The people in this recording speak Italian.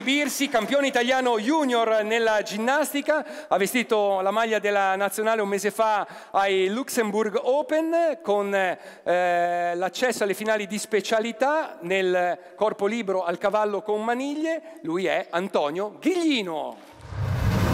Birsi, campione italiano junior nella ginnastica, ha vestito la maglia della nazionale un mese fa ai Luxembourg Open con l'accesso alle finali di specialità nel corpo libero al cavallo con maniglie. Lui è Antonio Ghiglino.